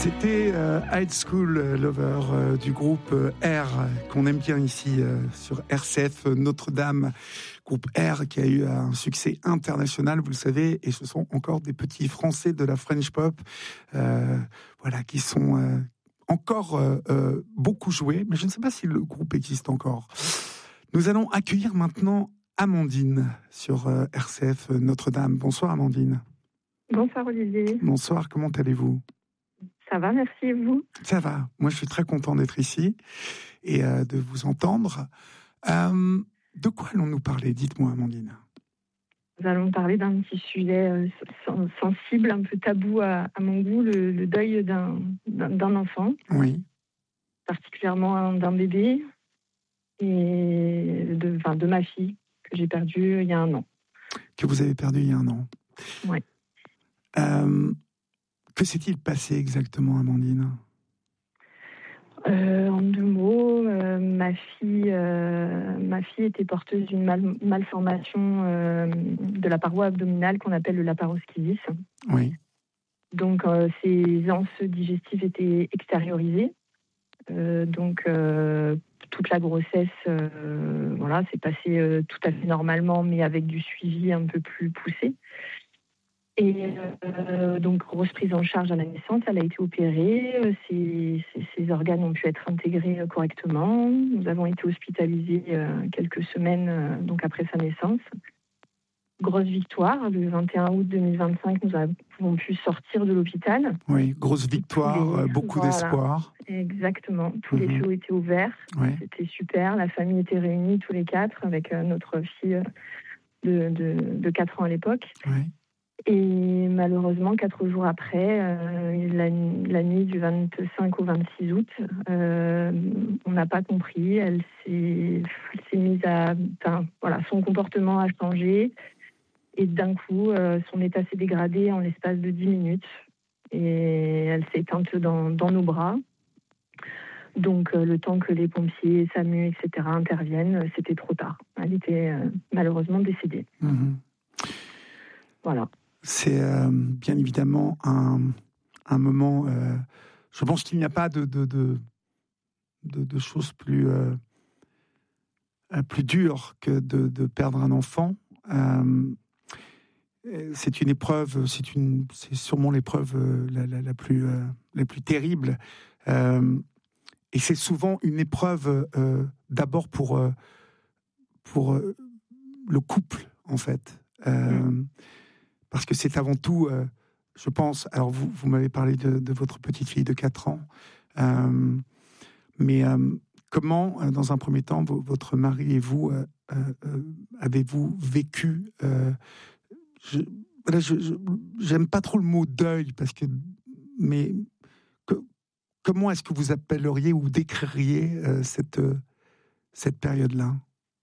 C'était High School Lover du groupe R, qu'on aime bien ici sur RCF Notre-Dame. Groupe R qui a eu un succès international, vous le savez, et ce sont encore des petits Français de la French Pop, qui sont encore beaucoup joués, mais je ne sais pas si le groupe existe encore. Nous allons accueillir maintenant Amandine sur RCF Notre-Dame. Bonsoir Amandine. Bonsoir Olivier. Bonsoir, comment allez-vous ? Ça va, merci, et vous ? Ça va. Moi, je suis très content d'être ici et de vous entendre. De quoi allons-nous parler ? Dites-moi, Amandine. Nous allons parler d'un petit sujet sensible, un peu tabou à mon goût, le deuil d'un enfant. Oui. Particulièrement d'un bébé et de ma fille, que j'ai perdue il y a 1 an. Que vous avez perdu il y a 1 an. Oui. Que s'est-il passé exactement, Amandine ? En 2 mots, ma fille était porteuse d'une malformation de la paroi abdominale qu'on appelle le laparoschisis. Oui. Donc, ses anses digestives étaient extériorisées. Toute la grossesse, s'est passée tout à fait normalement, mais avec du suivi un peu plus poussé. Et donc, grosse prise en charge à la naissance, elle a été opérée, ses organes ont pu être intégrés correctement. Nous avons été hospitalisés quelques semaines après sa naissance. Grosse victoire, le 21 août 2025, nous avons pu sortir de l'hôpital. Oui, grosse victoire, beaucoup d'espoir. Exactement, tous les feux étaient ouverts, C'était super, la famille était réunie tous les 4 avec notre fille de 4 ans à l'époque. Oui. Et malheureusement, 4 jours après, la nuit du 25 au 26 août, on n'a pas compris. Elle s'est mise son comportement a changé. Et d'un coup, son état s'est dégradé en l'espace de 10 minutes. Et elle s'est éteinte dans nos bras. Donc, le temps que les pompiers, SAMU, etc. interviennent, c'était trop tard. Elle était malheureusement décédée. Mmh. Voilà. C'est bien évidemment un moment. Je pense qu'il n'y a pas de choses plus dures que de perdre un enfant. C'est une épreuve. C'est sûrement l'épreuve la plus terrible. Et c'est souvent une épreuve d'abord pour le couple, en fait. Parce que c'est avant tout, je pense, alors vous m'avez parlé de votre petite fille de 4 ans, mais comment, dans un premier temps, votre mari et vous, avez-vous vécu j'aime pas trop le mot deuil, mais comment est-ce que vous appelleriez ou décririez cette période-là ?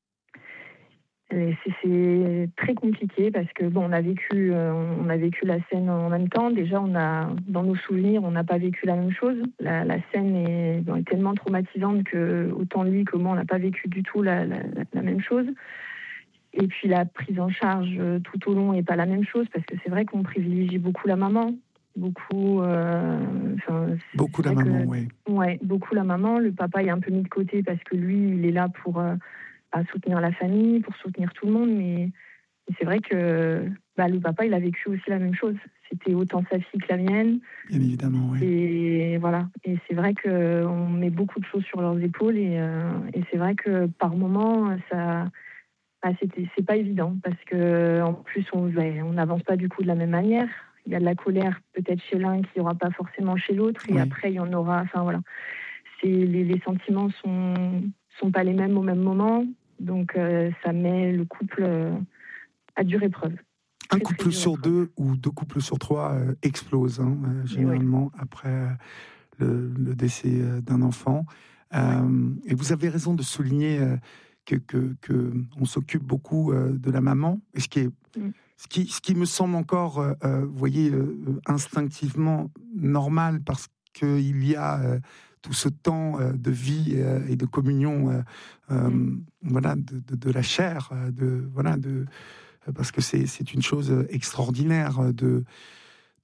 C'est très compliqué parce que on a vécu la scène en même temps. Déjà, dans nos souvenirs, on n'a pas vécu la même chose. La scène est tellement traumatisante que autant lui que moi, on n'a pas vécu du tout la même chose. Et puis la prise en charge tout au long n'est pas la même chose parce que c'est vrai qu'on privilégie beaucoup la maman. Beaucoup la maman, oui. Ouais, beaucoup la maman. Le papa est un peu mis de côté parce que lui, il est là pour soutenir la famille, pour soutenir tout le monde. Mais c'est vrai que le papa, il a vécu aussi la même chose. C'était autant sa fille que la mienne. Bien évidemment, oui. Et voilà. Et c'est vrai qu'on met beaucoup de choses sur leurs épaules. Et c'est vrai que par moments, c'est pas évident parce que en plus, on n'avance pas du coup de la même manière. Il y a de la colère peut-être chez l'un qu'il n'y aura pas forcément chez l'autre. Et après, il y en aura... Enfin, voilà. Les sentiments sont pas les mêmes au même moment. Donc, ça met le couple à dure épreuve. Un couple sur 2 ou 2 couples sur 3 explosent, généralement, après le décès d'un enfant. Et vous avez raison de souligner que on s'occupe beaucoup de la maman. Et ce qui me semble encore, vous voyez, instinctivement normal, parce qu'il y a tout ce temps de vie et de communion, de la chair, parce que c'est une chose extraordinaire de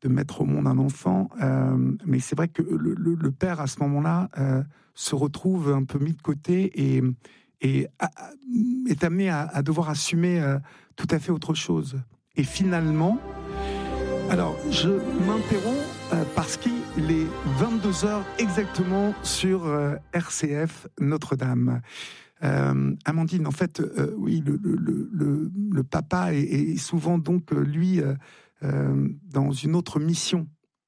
mettre au monde un enfant. Mais c'est vrai que le père, à ce moment-là, se retrouve un peu mis de côté et est amené à devoir assumer tout à fait autre chose. Et finalement, alors je m'interromps parce qu'il est 22h exactement sur RCF Notre-Dame. Amandine, en fait, oui, le papa est souvent donc lui dans une autre mission.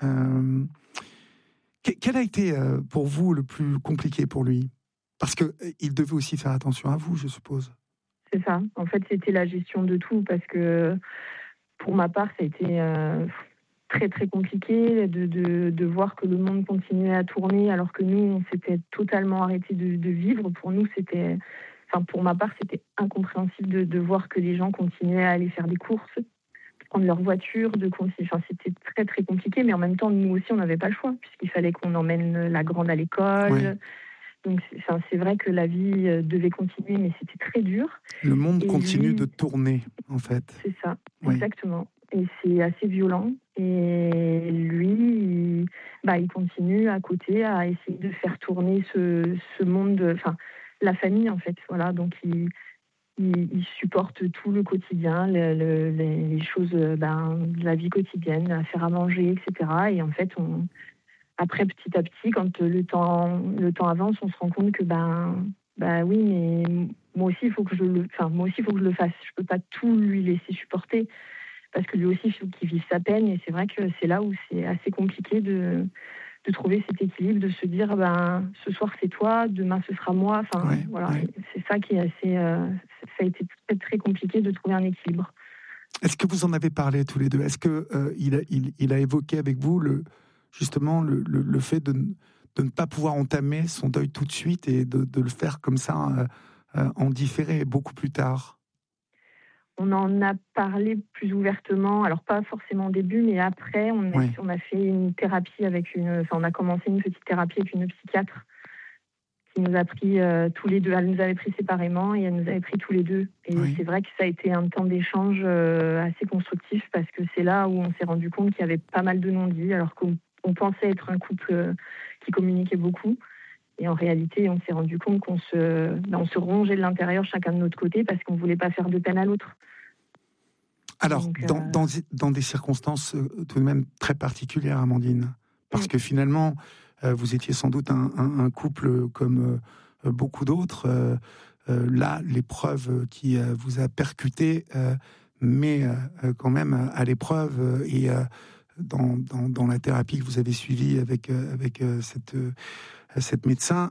Quel a été pour vous le plus compliqué pour lui? Parce que il devait aussi faire attention à vous, je suppose. C'est ça. En fait, c'était la gestion de tout parce que pour ma part, ça a été très très compliqué de voir que le monde continuait à tourner alors que nous, on s'était totalement arrêté de vivre. Pour nous, c'était, enfin pour ma part, c'était incompréhensible de voir que les gens continuaient à aller faire des courses, prendre leur voiture, enfin c'était très très compliqué. Mais en même temps, nous aussi, on n'avait pas le choix puisqu'il fallait qu'on emmène la grande à l'école. Oui. Donc, c'est vrai que la vie devait continuer, mais c'était très dur. Le monde Et continue lui, de tourner, en fait. c'est ça, Oui. exactement. Et c'est assez violent. Et lui, il continue à côté à essayer de faire tourner ce monde, enfin, la famille, en fait. Voilà, donc il supporte tout le quotidien, les choses de la vie quotidienne, à faire à manger, etc. Et en fait, après, petit à petit, quand le temps avance, on se rend compte que oui, mais moi aussi, il faut que je le fasse. Je peux pas tout lui laisser supporter parce que lui aussi, il faut qu'il vive sa peine. Et c'est vrai que c'est là où c'est assez compliqué de trouver cet équilibre, de se dire, ce soir c'est toi, demain ce sera moi. Enfin, Ouais, voilà, ouais. c'est ça qui est assez. Ça a été très très compliqué de trouver un équilibre. Est-ce que vous en avez parlé tous les deux? Est-ce que il a évoqué avec vous justement le fait de ne pas pouvoir entamer son deuil tout de suite et de le faire comme ça en différé beaucoup plus tard? On en a parlé plus ouvertement, alors pas forcément au début, mais après, Oui, on a fait une thérapie on a commencé une petite thérapie avec une psychiatre qui nous a pris tous les deux. Elle nous avait pris séparément et elle nous avait pris tous les deux. Et oui. c'est vrai que ça a été un temps d'échange assez constructif parce que c'est là où on s'est rendu compte qu'il y avait pas mal de non-dits, alors qu'on pensait être un couple qui communiquait beaucoup. Et en réalité, on s'est rendu compte on se rongeait de l'intérieur chacun de notre côté parce qu'on ne voulait pas faire de peine à l'autre. Alors, Donc, dans des circonstances tout de même très particulières, Amandine, parce que finalement, vous étiez sans doute un couple comme beaucoup d'autres. Là, l'épreuve qui vous a percuté, mais quand même à l'épreuve et dans la thérapie que vous avez suivie avec cette médecin.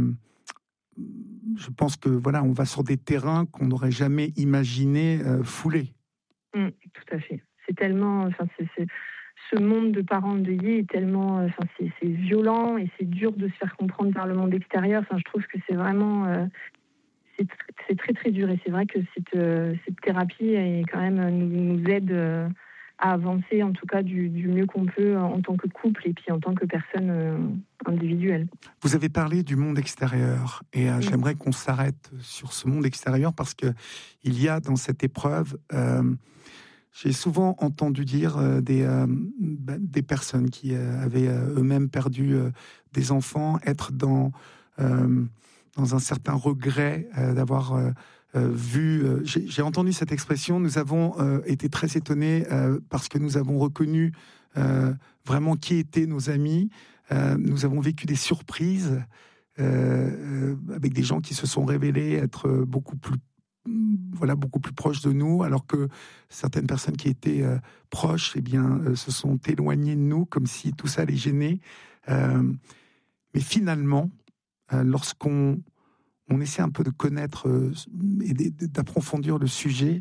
Je pense que voilà, on va sur des terrains qu'on n'aurait jamais imaginé fouler. Tout à fait. C'est tellement, ce monde de parents endeuillés est tellement, c'est violent et c'est dur de se faire comprendre par le monde extérieur. Enfin, je trouve que c'est vraiment, c'est très très dur et c'est vrai que cette thérapie est quand même nous aide à avancer en tout cas du mieux qu'on peut en tant que couple et puis en tant que personne individuelle. Vous avez parlé du monde extérieur et j'aimerais qu'on s'arrête sur ce monde extérieur parce que il y a dans cette épreuve, j'ai souvent entendu dire des personnes qui avaient eux-mêmes perdu des enfants être dans un certain regret d'avoir vu. J'ai entendu cette expression. Nous avons été très étonnés parce que nous avons reconnu vraiment qui étaient nos amis. Nous avons vécu des surprises avec des gens qui se sont révélés être beaucoup plus proches de nous, alors que certaines personnes qui étaient proches, se sont éloignées de nous, comme si tout ça les gênait. Mais finalement, lorsqu'on essaie un peu de connaître et d'approfondir le sujet,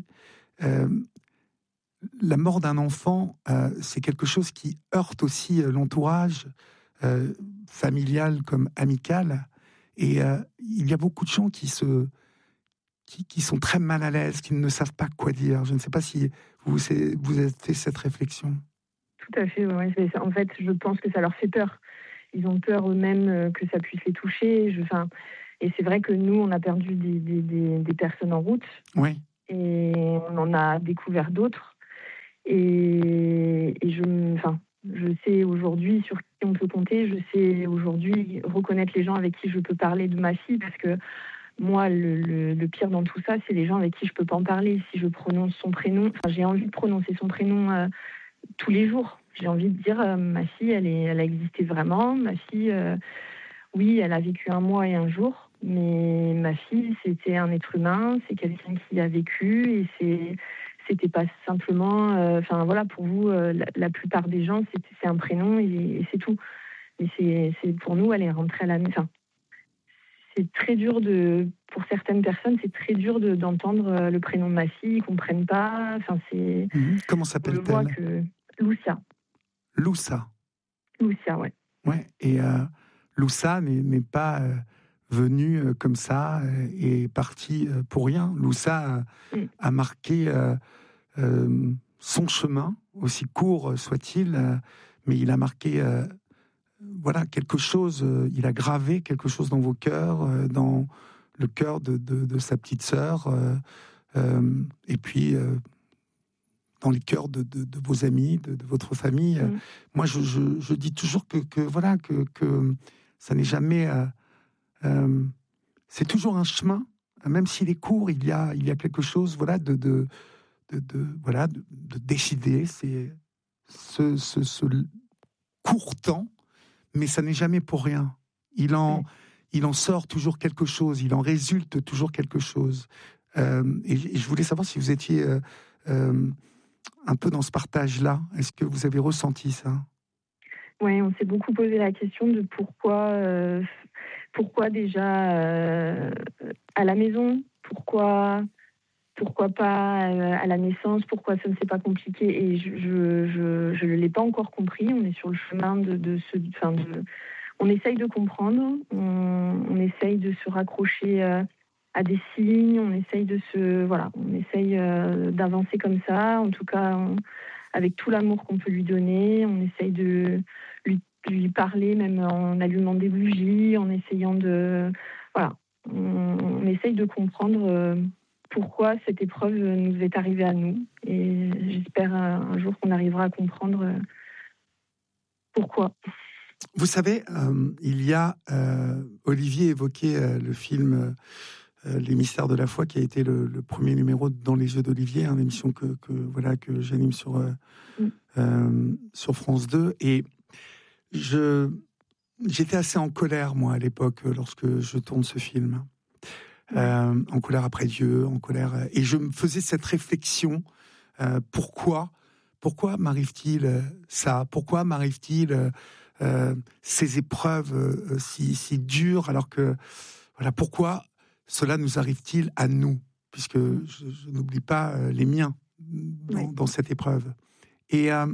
la mort d'un enfant, c'est quelque chose qui heurte aussi l'entourage familial comme amical. Et il y a beaucoup de gens qui sont très mal à l'aise, qui ne savent pas quoi dire. Je ne sais pas si vous avez fait cette réflexion. Tout à fait. Ouais. En fait, je pense que ça leur fait peur. Ils ont peur eux-mêmes que ça puisse les toucher. Et c'est vrai que nous, on a perdu des personnes en route. Oui. Et on en a découvert d'autres. Et Je sais aujourd'hui sur qui on peut compter. Je sais aujourd'hui reconnaître les gens avec qui je peux parler de ma fille, parce que moi, le pire dans tout ça, c'est les gens avec qui je peux pas en parler. Si je prononce son prénom, enfin, j'ai envie de prononcer son prénom tous les jours. J'ai envie de dire ma fille, elle a existé vraiment. Ma fille, oui, elle a vécu un mois et un jour, mais ma fille, c'était un être humain, c'est quelqu'un qui a vécu, et c'était pas simplement, enfin voilà, pour vous, la plupart des gens, c'est un prénom et c'est tout. Mais c'est pour nous, elle est rentrée à la maison. C'est très dur pour certaines personnes, c'est très dur d'entendre le prénom de ma fille, ils comprennent pas. Enfin, Comment on le voit s'appelle-t-elle? que Lucia. Loussa. Lucia, ouais. Ouais. Et Loussa n'est pas venue comme ça et partie pour rien. Loussa a marqué son chemin, aussi court soit-il, mais il a marqué voilà, quelque chose, il a gravé quelque chose dans vos cœurs, dans le cœur de sa petite sœur, et puis dans les cœurs de vos amis, de votre famille. Moi, je dis toujours que voilà, que ça n'est jamais... c'est toujours un chemin, même s'il est court, il y a quelque chose, voilà, voilà, de décider. C'est ce court temps, mais ça n'est jamais pour rien. Il en sort toujours quelque chose, il en résulte toujours quelque chose. Et je voulais savoir si vous étiez un peu dans ce partage-là. Est-ce que vous avez ressenti ça? Oui, on s'est beaucoup posé la question de pourquoi déjà à la maison, pourquoi pas à la naissance, pourquoi ça ne s'est pas compliqué, et je ne l'ai pas encore compris. On est sur le chemin on essaye de comprendre, on essaye de se raccrocher à des signes, on essaye d'avancer comme ça, en tout cas avec tout l'amour qu'on peut lui donner. On essaye de lui parler, même en allumant des bougies, en essayant on essaye de comprendre pourquoi cette épreuve nous est arrivée à nous, et j'espère un jour qu'on arrivera à comprendre pourquoi. Vous savez, il y a Olivier évoquait le film Les Mystères de la foi, qui a été le premier numéro Dans les yeux d'Olivier, une émission que j'anime sur France 2, et j'étais assez en colère, moi, à l'époque, lorsque je tourne ce film. En colère après Dieu, en colère, et je me faisais cette réflexion: pourquoi m'arrive-t-il ça? Pourquoi m'arrive-t-il ces épreuves si dures, alors que voilà, pourquoi cela nous arrive-t-il à nous, puisque je n'oublie pas les miens dans cette épreuve. Et un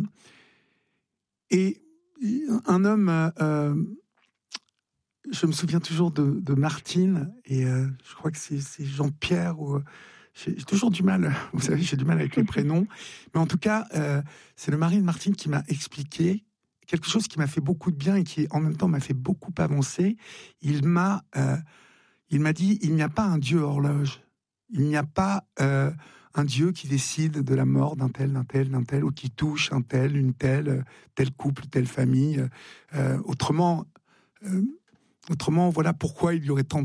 homme, je me souviens toujours de Martine, et je crois que c'est Jean-Pierre, ou j'ai toujours du mal, vous savez, j'ai du mal avec les prénoms, mais en tout cas, c'est le mari de Martine qui m'a expliqué quelque chose qui m'a fait beaucoup de bien et qui, en même temps, m'a fait beaucoup avancer. Il m'a dit: il n'y a pas un Dieu horloge. Il n'y a pas un Dieu qui décide de la mort d'un tel, ou qui touche un tel, une telle, tel couple, telle famille. Autrement, voilà pourquoi il y aurait tant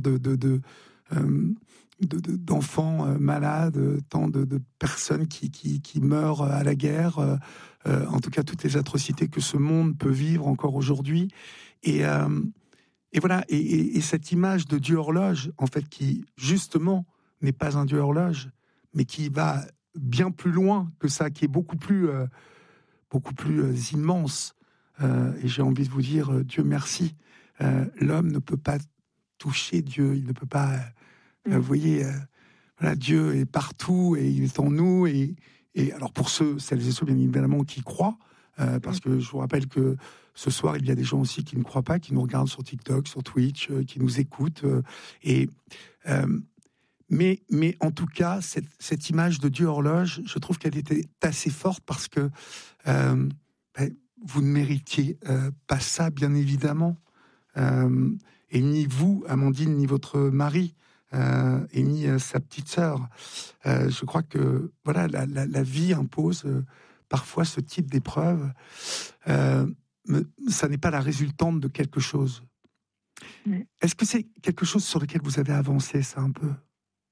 d'enfants malades, tant de personnes qui meurent à la guerre, en tout cas toutes les atrocités que ce monde peut vivre encore aujourd'hui. Et voilà, et cette image de Dieu horloge, en fait, qui justement n'est pas un Dieu horloge, mais qui va bien plus loin que ça, qui est beaucoup plus immense. Et j'ai envie de vous dire, Dieu merci, l'homme ne peut pas toucher Dieu, il ne peut pas... vous voyez, voilà, Dieu est partout et il est en nous. Et alors pour celles et ceux bien évidemment qui croient, parce que je vous rappelle que ce soir, il y a des gens aussi qui ne croient pas, qui nous regardent sur TikTok, sur Twitch, qui nous écoutent. Mais en tout cas, cette image de Dieu horloge, je trouve qu'elle était assez forte, parce que vous ne méritiez pas ça, bien évidemment. Et ni vous, Amandine, ni votre mari, et ni sa petite sœur. Je crois que voilà, la vie impose parfois ce type d'épreuve, ça n'est pas la résultante de quelque chose. Ouais. Est-ce que c'est quelque chose sur lequel vous avez avancé, ça, un peu?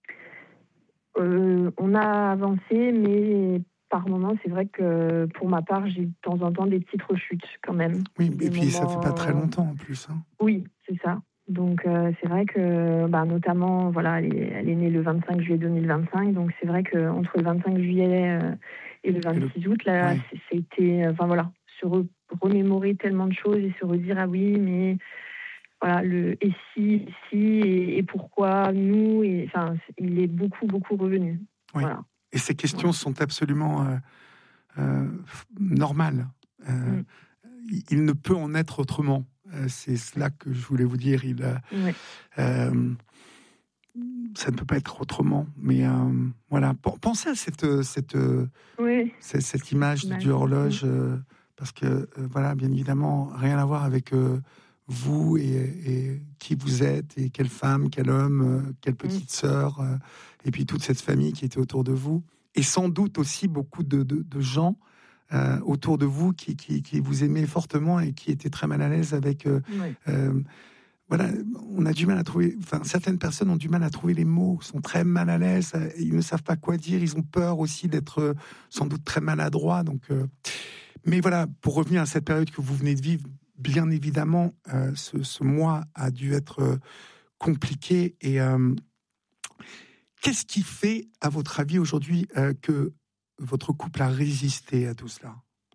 On a avancé, mais par moments, c'est vrai que pour ma part, j'ai de temps en temps des petites rechutes quand même. Oui, et Des puis ça fait pas très moments. longtemps en plus, hein. Oui, c'est ça. Donc c'est vrai que, bah, notamment, voilà, elle est née le 25 juillet 2025, donc c'est vrai qu'entre le 25 juillet et le Et 26 août, là, ouais. c'était, enfin voilà, remémorer tellement de choses et se redire, ah oui, mais voilà, et si, et pourquoi nous, et enfin, il est beaucoup, beaucoup revenu. Oui, Voilà. et ces questions Voilà. sont absolument, normales. Heu, Mm. il ne peut en être autrement. C'est cela que je voulais vous dire. Ouais. Hem, ça ne peut pas être autrement. Mais, voilà, pensez à Oui, cette cette image image. du Mm. horloge, parce que, voilà, bien évidemment, rien à voir avec, vous et qui vous êtes et quelle femme, quel homme, quelle Mm. petite sœur, et puis toute cette famille qui était autour de vous, et sans doute aussi beaucoup de gens autour de vous qui vous aimaient fortement et qui étaient très mal à l'aise avec. Ouais. Euh, voilà, on a du mal à trouver. Enfin, certaines personnes ont du mal à trouver les mots, sont très mal à l'aise, ils ne savent pas quoi dire, ils ont peur aussi d'être sans doute très maladroits. Donc, mais voilà, pour revenir à cette période que vous venez de vivre, bien évidemment, ce mois a dû être compliqué. Et qu'est-ce qui fait, à votre avis, aujourd'hui, que votre couple a résisté à tout cela?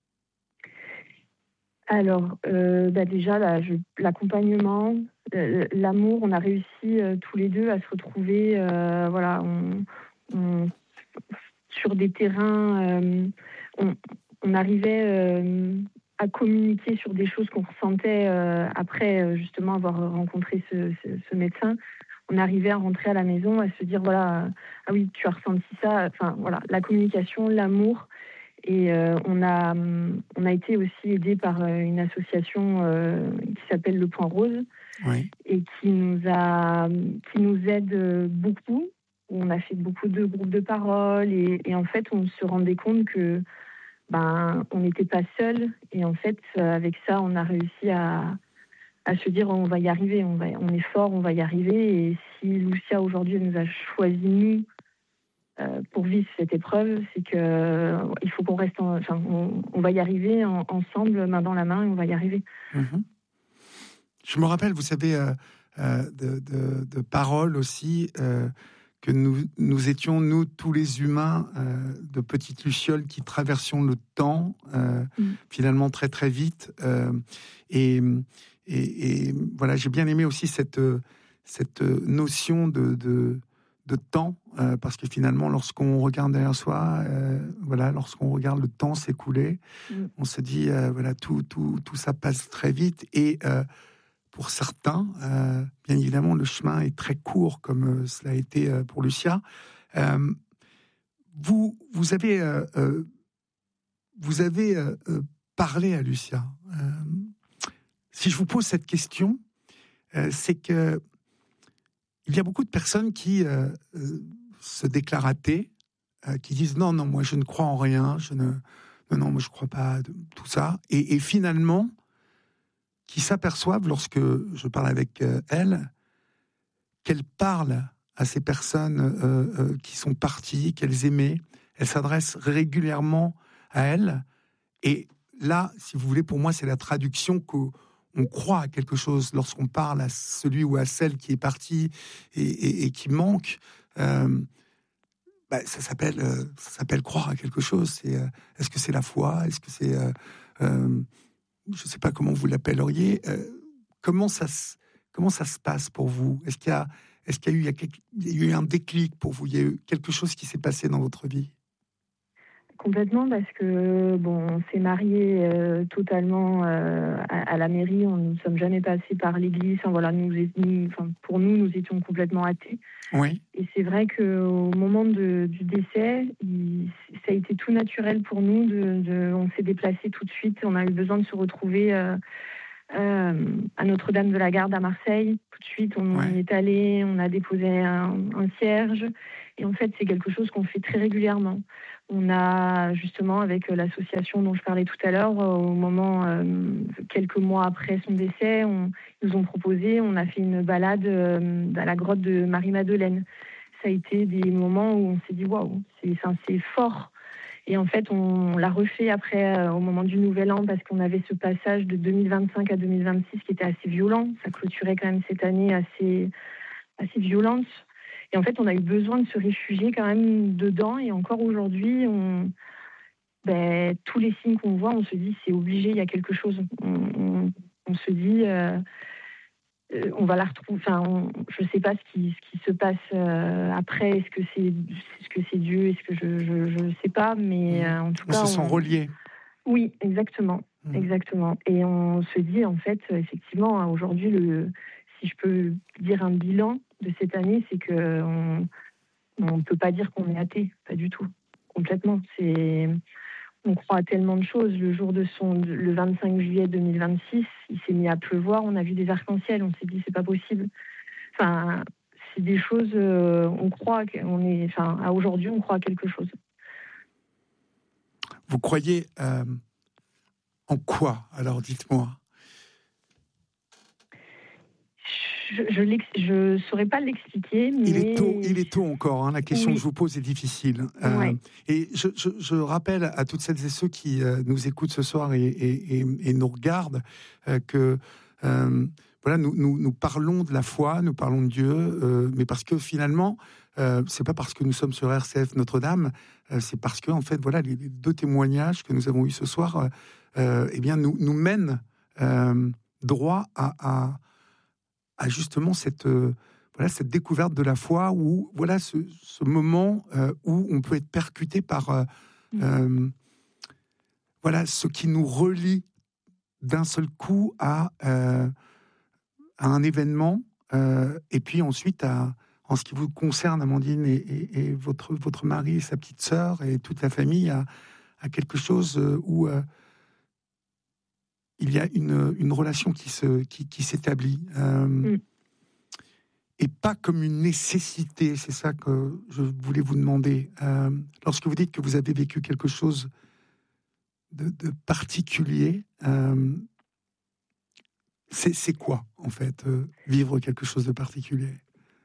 Alors, bah, déjà, l'accompagnement, l'amour, on a réussi tous les deux à se retrouver, voilà, on- sur des terrains, on, on arrivait à communiquer sur des choses qu'on ressentait après justement avoir rencontré ce médecin. On arrivait à rentrer à la maison, à se dire, voilà, ah oui, tu as ressenti ça. Enfin, voilà, la communication, l'amour. Et on a été aussi aidé par une association qui s'appelle Le Point Rose Oui. et qui nous aide beaucoup. On a fait beaucoup de groupes de parole et en fait, on se rendait compte que on n'était pas seul. Et en fait, avec ça, on a réussi à se dire on va y arriver, on est fort, on va y arriver. Et si Lucia aujourd'hui nous a choisi nous pour vivre cette épreuve, c'est que il faut qu'on reste, enfin, on va y arriver ensemble, main dans la main, et on va y arriver. Mhm. Je me rappelle, vous savez, de paroles aussi, que nous étions, nous, tous les humains, de petites lucioles qui traversions le temps, Mm. finalement très très vite. Et, et voilà, j'ai bien aimé aussi cette notion de temps, parce que finalement, lorsqu'on regarde derrière soi, voilà, lorsqu'on regarde le temps s'écouler, Mm. on se dit, voilà, tout ça passe très vite. Et pour certains, bien évidemment, le chemin est très court, comme cela a été pour Lucia. Euh, vous avez parlé à Lucia. Si je vous pose cette question, c'est que il y a beaucoup de personnes qui se déclarent athées, qui disent non, non, moi je ne crois en rien, non, moi je ne crois pas à tout ça, et finalement qui s'aperçoivent, lorsque je parle avec elle, qu'elle parle à ces personnes qui sont parties, qu'elles aimaient. Elle s'adresse régulièrement à elles. Et là, si vous voulez, pour moi, c'est la traduction qu'on croit à quelque chose lorsqu'on parle à celui ou à celle qui est parti et qui manque. Ça s'appelle croire à quelque chose. Est-ce que c'est la foi? Est-ce que c'est je ne sais pas comment vous l'appelleriez. Comment ça se passe pour vous? Est-ce qu'il y a eu, il y a eu un déclic pour vous? Il y a eu quelque chose qui s'est passé dans votre vie? Complètement, parce que bon, on s'est mariés totalement à la mairie. On ne sommes jamais passés par l'église. Enfin, voilà, pour nous, nous étions complètement athées. Oui. Et c'est vrai qu'au moment du décès, ça a été tout naturel pour nous. On s'est déplacés tout de suite. On a eu besoin de se retrouver à Notre-Dame de la Garde à Marseille. Tout de suite, on y Ouais. est allé. On a déposé un cierge. Et en fait, c'est quelque chose qu'on fait très régulièrement. On a justement, avec l'association dont je parlais tout à l'heure, au moment, quelques mois après son décès, ils nous ont proposé, on a fait une balade à la grotte de Marie-Madeleine. Ça a été des moments où on s'est dit waouh, c'est fort. Et en fait, on l'a refait après, au moment du Nouvel An, parce qu'on avait ce passage de 2025 à 2026 qui était assez violent. Ça clôturait quand même cette année assez violente. Et en fait, on a eu besoin de se réfugier quand même dedans. Et encore aujourd'hui, tous les signes qu'on voit, on se dit c'est obligé, il y a quelque chose. On se dit on va la retrouver. Enfin, je ne sais pas ce qui se passe après. Est-ce que c'est Dieu? Est-ce que je ne sais pas. Mais en tout cas, on se sent relié. Oui, exactement, exactement. Et on se dit en fait, effectivement, aujourd'hui, si je peux dire un bilan de cette année, c'est que on peut pas dire qu'on est athée, pas du tout, complètement. On croit à tellement de choses. Le jour le 25 juillet 2026, il s'est mis à pleuvoir, on a vu des arcs-en-ciel, on s'est dit c'est pas possible. Enfin, c'est des choses, on croit à aujourd'hui, on croit à quelque chose. Vous croyez en quoi? Alors dites-moi. Je ne saurais pas l'expliquer, mais... Il est tôt encore, la question que je vous pose est difficile. Ouais. Et je rappelle à toutes celles et ceux qui nous écoutent ce soir et nous regardent que voilà, nous parlons de la foi, nous parlons de Dieu, mais parce que finalement, c'est pas parce que nous sommes sur RCF Notre-Dame, c'est parce que en fait, voilà, les deux témoignages que nous avons eus ce soir, eh bien, nous mènent droit à justement cette découverte de la foi, où voilà ce moment où on peut être percuté par voilà ce qui nous relie d'un seul coup à un événement, et puis ensuite en ce qui vous concerne, Amandine, et votre mari et sa petite sœur et toute la famille, à quelque chose où il y a une relation qui s'établit. Et pas comme une nécessité, c'est ça que je voulais vous demander. Lorsque vous dites que vous avez vécu quelque chose de particulier, c'est quoi, en fait, vivre quelque chose de particulier?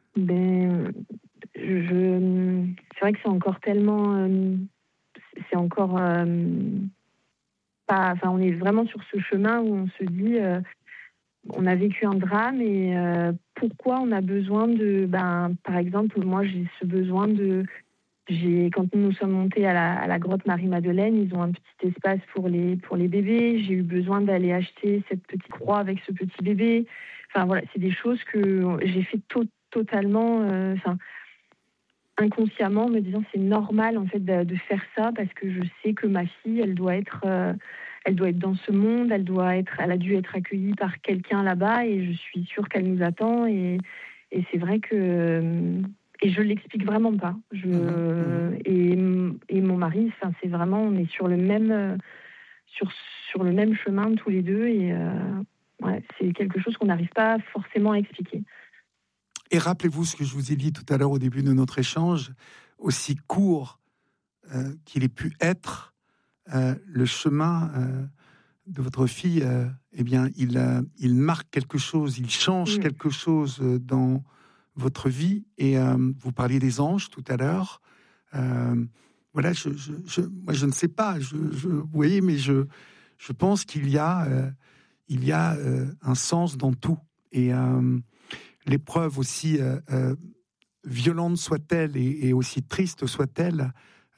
C'est vrai que c'est encore tellement... c'est encore pas... Enfin, on est vraiment sur ce chemin où on se dit... on a vécu un drame et pourquoi on a besoin de... par exemple, moi, j'ai ce besoin de... Quand nous sommes montés à la grotte Marie-Madeleine, ils ont un petit espace pour les bébés. J'ai eu besoin d'aller acheter cette petite croix avec ce petit bébé. Enfin, voilà, c'est des choses que j'ai fait totalement... inconsciemment, me disant c'est normal en fait de faire ça parce que je sais que ma fille, elle doit être dans ce monde, elle a dû être accueillie par quelqu'un là-bas et je suis sûre qu'elle nous attend et c'est vrai que et je l'explique vraiment pas. Et mon mari, c'est vraiment, on est sur le même sur le même chemin tous les deux et c'est quelque chose qu'on n'arrive pas forcément à expliquer. Et rappelez-vous ce que je vous ai dit tout à l'heure au début de notre échange, aussi court qu'il ait pu être, le chemin de votre fille, eh bien, il marque quelque chose, il change quelque chose dans votre vie. Et vous parliez des anges tout à l'heure. Voilà, moi, je ne sais pas. Vous voyez, mais je pense qu'il y a un sens dans tout. Et l'épreuve, aussi violente soit-elle et aussi triste soit-elle,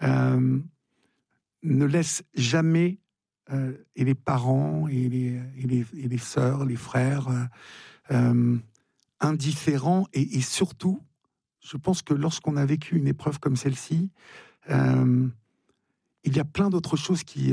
ne laisse jamais et les parents et les sœurs, les frères indifférents. Et surtout, je pense que lorsqu'on a vécu une épreuve comme celle-ci, il y a plein d'autres choses qui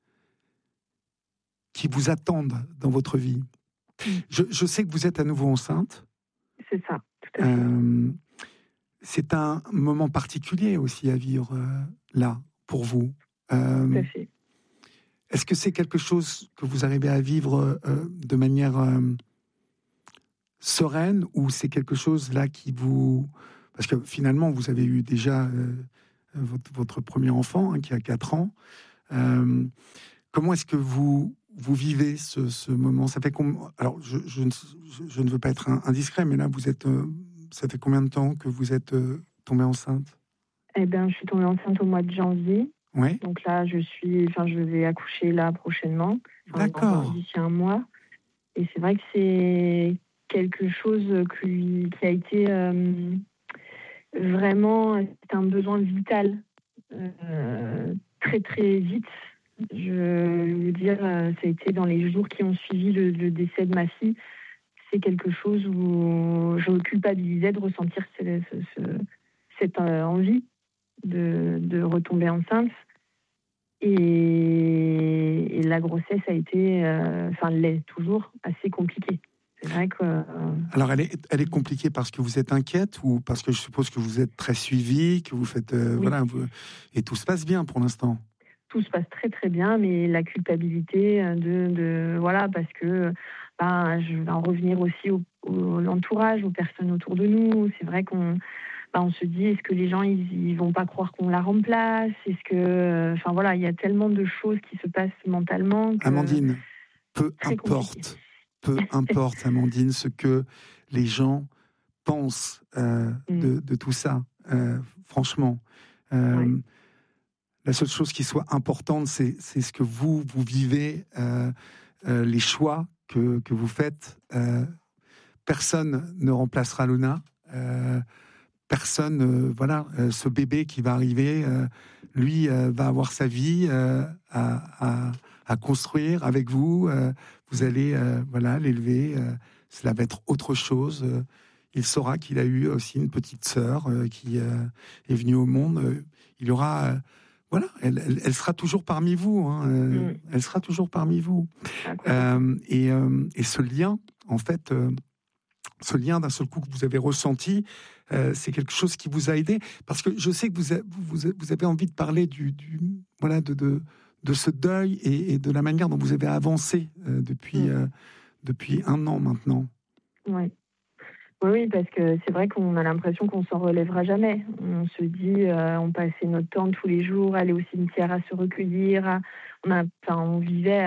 vous attendent dans votre vie. Je sais que vous êtes à nouveau enceinte. C'est ça, tout à fait. C'est un moment particulier aussi à vivre là, pour vous. Tout à fait. Est-ce que c'est quelque chose que vous arrivez à vivre de manière sereine, ou c'est quelque chose là qui vous... parce que finalement, vous avez eu déjà votre premier enfant, qui a 4 ans. Comment est-ce que vous vivez ce moment? Ça fait alors, je ne veux pas être indiscret, mais là, ça fait combien de temps que vous êtes tombée enceinte? Eh bien, je suis tombée enceinte au mois de janvier. Ouais. Donc là, je vais accoucher là prochainement, D'accord. d'ici un mois. Et c'est vrai que c'est quelque chose qui a été vraiment, c'est un besoin vital, très très vite. Je vais vous dire, ça a été dans les jours qui ont suivi le décès de ma fille. C'est quelque chose où je culpabilisais de ressentir cette envie de retomber enceinte. Et la grossesse a été, l'est toujours, assez compliquée. C'est vrai que... Alors, elle est compliquée parce que vous êtes inquiète ou parce que je suppose que vous êtes très suivie, que vous faites... Oui. Et tout se passe bien pour l'instant? Tout se passe très très bien, mais la culpabilité parce que je vais en revenir aussi au l'entourage, aux personnes autour de nous. C'est vrai on se dit, est-ce que les gens ils vont pas croire qu'on la remplace? Est-ce que il y a tellement de choses qui se passent mentalement que Amandine, peu très compliqué. importe, Amandine, ce que les gens pensent de tout ça. Franchement, Ouais. la seule chose qui soit importante, c'est ce que vous vivez, les choix que vous faites. Personne ne remplacera Luna. Personne, ce bébé qui va arriver, lui va avoir sa vie à construire avec vous. Vous allez l'élever. Cela va être autre chose. Il saura qu'il a eu aussi une petite sœur qui est venue au monde. Il aura, elle sera toujours parmi vous. Elle sera toujours parmi vous. Et ce lien, en fait. Ce lien d'un seul coup que vous avez ressenti, c'est quelque chose qui vous a aidé, parce que je sais que vous avez envie de parler de ce deuil et de la manière dont vous avez avancé depuis 1 an maintenant. Oui. Oui, parce que c'est vrai qu'on a l'impression qu'on s'en relèvera jamais. On se dit, on passait notre temps tous les jours à aller au cimetière, à se recueillir. On vivait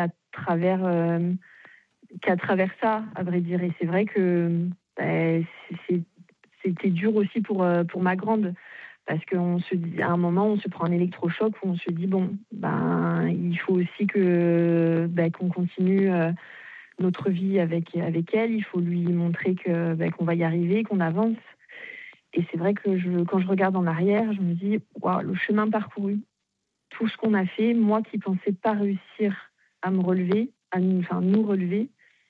qu'à travers ça, à vrai dire. Et c'est vrai que c'était dur aussi pour ma grande, parce qu'on se dit, à un moment, on se prend un électrochoc où on se dit il faut aussi qu'on continue notre vie avec elle. Il faut lui montrer qu'on va y arriver, qu'on avance. Et c'est vrai que quand je regarde en arrière, je me dis waouh, le chemin parcouru, tout ce qu'on a fait, moi qui pensais pas réussir à me relever, nous relever,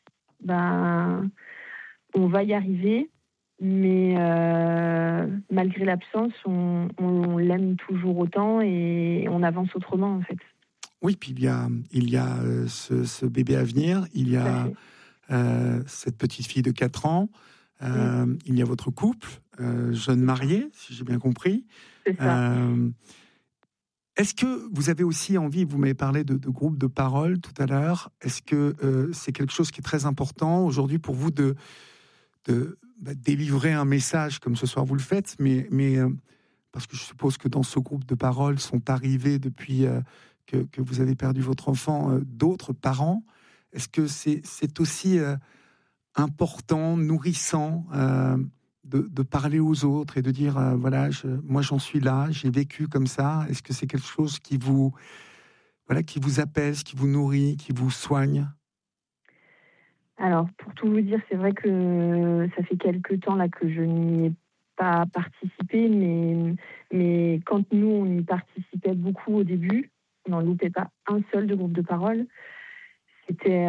on va y arriver, mais malgré l'absence, on l'aime toujours autant et on avance autrement, en fait. Oui, puis il y a ce bébé à venir, il y a cette petite fille de 4 ans, il y a votre couple, jeune marié, si j'ai bien compris. C'est ça. Est-ce que vous avez aussi envie, vous m'avez parlé de groupes de parole tout à l'heure, est-ce que c'est quelque chose qui est très important aujourd'hui pour vous de délivrer un message comme ce soir vous le faites, mais parce que je suppose que dans ce groupe de parole sont arrivés depuis que vous avez perdu votre enfant d'autres parents. Est-ce que c'est aussi important, nourrissant de parler aux autres et de dire moi j'en suis là, j'ai vécu comme ça? Est-ce que c'est quelque chose qui vous apaise, qui vous nourrit, qui vous soigne? Alors, pour tout vous dire, c'est vrai que ça fait quelques temps là que je n'y ai pas participé, mais quand nous, on y participait beaucoup au début, on n'en loupait pas un seul de groupe de parole. C'était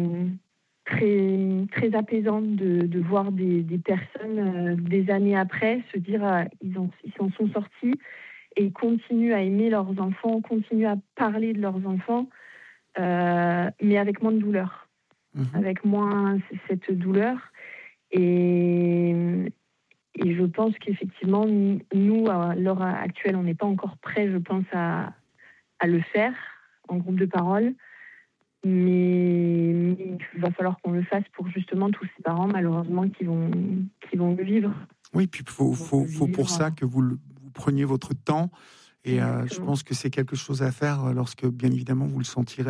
très, très apaisant de voir des personnes, des années après, se dire ils s'en sont sortis et continuent à aimer leurs enfants, continuent à parler de leurs enfants, mais avec moins de douleur. Avec moins cette douleur. Et je pense qu'effectivement, nous, à l'heure actuelle, on n'est pas encore prêts, je pense, à le faire en groupe de parole. Mais il va falloir qu'on le fasse pour justement tous ces parents, malheureusement, qui vont le vivre. Oui, puis faut pour ça que vous preniez votre temps. Et je pense que c'est quelque chose à faire lorsque, bien évidemment, vous le sentirez